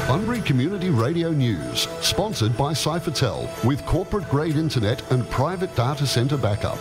Bunbury Community Radio News, sponsored by Cyphertel, with corporate-grade internet and private data centre backup.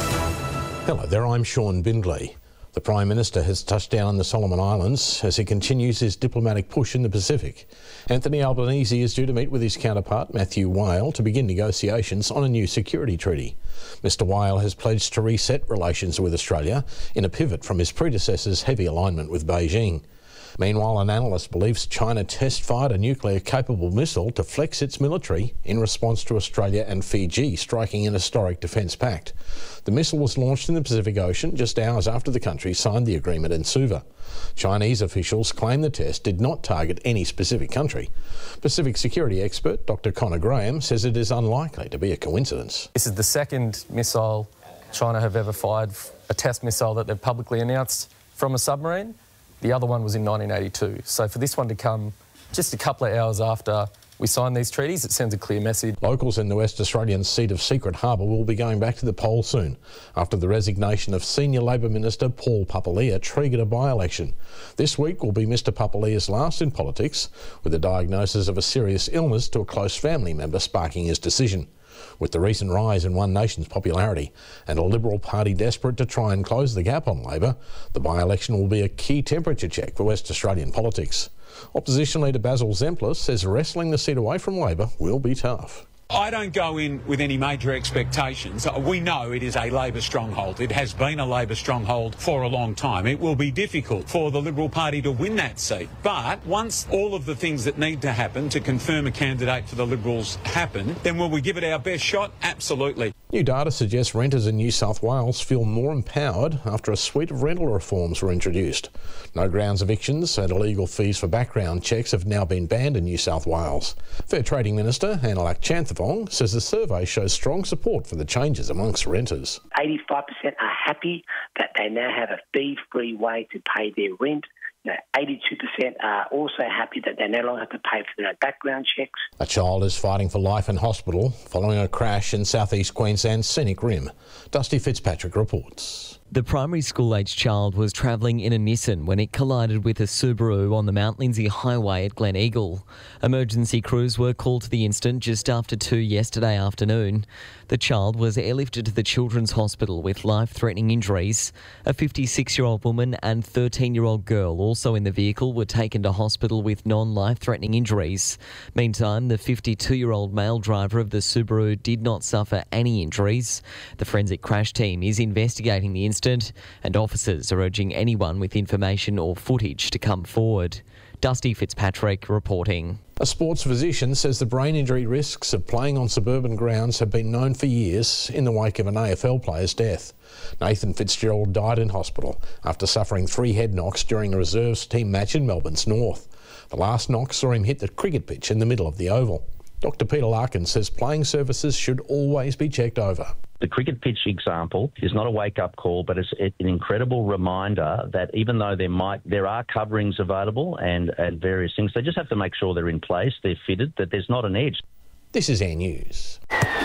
Hello there, I'm Sean Bindley. The Prime Minister has touched down on the Solomon Islands as he continues his diplomatic push in the Pacific. Anthony Albanese is due to meet with his counterpart, Matthew Whale, to begin negotiations on a new security treaty. Mr Whale has pledged to reset relations with Australia in a pivot from his predecessor's heavy alignment with Beijing. Meanwhile, an analyst believes China test-fired a nuclear-capable missile to flex its military in response to Australia and Fiji striking an historic defence pact. The missile was launched in the Pacific Ocean just hours after the countries signed the agreement in Suva. Chinese officials claim the test did not target any specific country. Pacific security expert Dr Connor Graham says it is unlikely to be a coincidence. This is the second missile China have ever fired, a test missile that they've publicly announced from a submarine. The other one was in 1982. So for this one to come just a couple of hours after we signed these treaties, it sends a clear message. Locals in the West Australian seat of Secret Harbour will be going back to the polls soon after the resignation of Senior Labor Minister Paul Papalia triggered a by-election. This week will be Mr Papalia's last in politics, with a diagnosis of a serious illness to a close family member sparking his decision. With the recent rise in One Nation's popularity and a Liberal Party desperate to try and close the gap on Labor, the by-election will be a key temperature check for West Australian politics. Opposition leader Basil Zemplis says wrestling the seat away from Labor will be tough. I don't go in with any major expectations. We know it is a Labor stronghold. It has been a Labor stronghold for a long time. It will be difficult for the Liberal Party to win that seat. But once all of the things that need to happen to confirm a candidate for the Liberals happen, then will we give it our best shot? Absolutely. New data suggests renters in New South Wales feel more empowered after a suite of rental reforms were introduced. No grounds evictions and illegal fees for background checks have now been banned in New South Wales. Fair Trading Minister Analak Chanthavong says the survey shows strong support for the changes amongst renters. 85% are happy that they now have a fee-free way to pay their rent. 82% are also happy that they no longer have to pay for their background checks. A child is fighting for life in hospital following a crash in southeast Queensland's Scenic Rim. Dusty Fitzpatrick reports. The primary school-aged child was travelling in a Nissan when it collided with a Subaru on the Mount Lindsay Highway at Glen Eagle. Emergency crews were called to the incident just after 2 yesterday afternoon. The child was airlifted to the Children's Hospital with life-threatening injuries. A 56-year-old woman and 13-year-old girl also in the vehicle were taken to hospital with non-life-threatening injuries. Meantime, the 52-year-old male driver of the Subaru did not suffer any injuries. The forensic crash team is investigating the incident, and officers are urging anyone with information or footage to come forward. Dusty Fitzpatrick reporting. A sports physician says the brain injury risks of playing on suburban grounds have been known for years in the wake of an AFL player's death. Nathan Fitzgerald died in hospital after suffering 3 head knocks during a reserves team match in Melbourne's north. The last knock saw him hit the cricket pitch in the middle of the oval. Dr Peter Larkin says playing surfaces should always be checked over. The cricket pitch example is not a wake-up call, but it's an incredible reminder that even though there are coverings available and various things, they just have to make sure they're in place, they're fitted, that there's not an edge. This is Air News.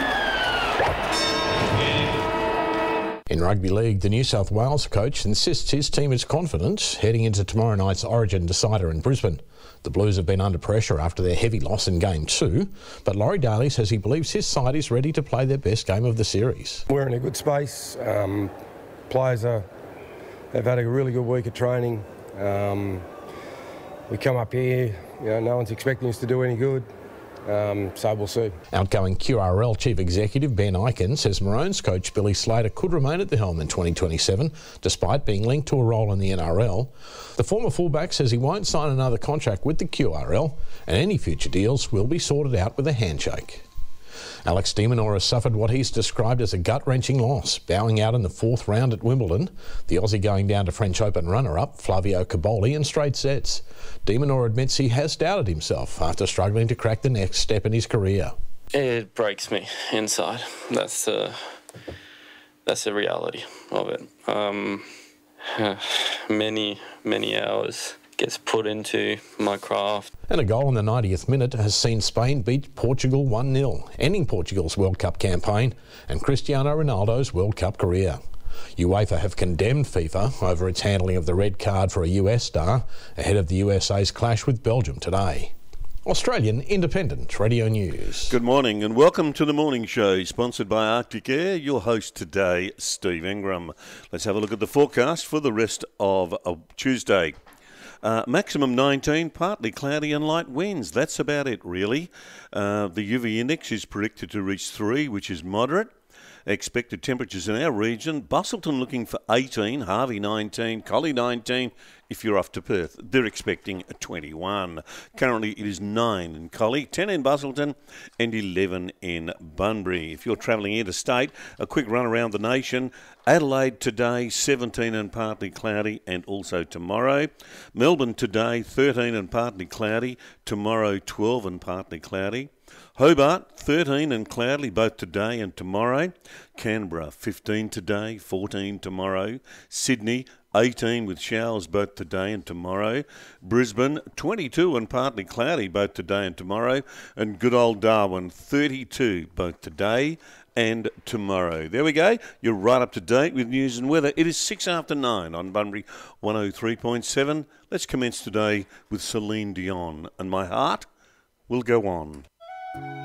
In rugby league, the New South Wales coach insists his team is confident heading into tomorrow night's Origin decider in Brisbane. The Blues have been under pressure after their heavy loss in Game 2, but Laurie Daly says he believes his side is ready to play their best game of the series. We're in a good space. Players have had a really good week of training. We come up here, no one's expecting us to do any good. So we'll see. Outgoing QRL Chief Executive Ben Ikin says Maroons coach Billy Slater could remain at the helm in 2027, despite being linked to a role in the NRL. The former fullback says he won't sign another contract with the QRL, and any future deals will be sorted out with a handshake. Alex de Minaur has suffered what he's described as a gut-wrenching loss, bowing out in the 4th round at Wimbledon, the Aussie going down to French Open runner-up Flavio Cobolli in straight sets. De Minaur admits he has doubted himself after struggling to crack the next step in his career. It breaks me inside. That's the reality of it. Many hours gets put into my craft. And a goal in the 90th minute has seen Spain beat Portugal 1-0, ending Portugal's World Cup campaign and Cristiano Ronaldo's World Cup career. UEFA have condemned FIFA over its handling of the red card for a US star ahead of the USA's clash with Belgium today. Australian Independent Radio News. Good morning and welcome to the morning show, sponsored by Arctic Air. Your host today, Steve Ingram. Let's have a look at the forecast for the rest of Tuesday. Maximum 19, partly cloudy and light winds. That's about it, really. The UV index is predicted to reach 3, which is moderate. Expected temperatures in our region: Busselton looking for 18, Harvey 19, Collie 19. If you're off to Perth, they're expecting 21. Currently it is 9 in Collie, 10 in Busselton and 11 in Bunbury. If you're travelling interstate, a quick run around the nation. Adelaide today 17 and partly cloudy, and also tomorrow. Melbourne today 13 and partly cloudy, tomorrow 12 and partly cloudy. Hobart 13 and cloudy both today and tomorrow. Canberra 15 today, 14 tomorrow. Sydney 18 with showers both today and tomorrow. Brisbane 22 and partly cloudy both today and tomorrow. And good old Darwin 32 both today and tomorrow. There we go. You're right up to date with news and weather. It is 6 after 9 on Bunbury 103.7. Let's commence today with Celine Dion, and My Heart Will Go On.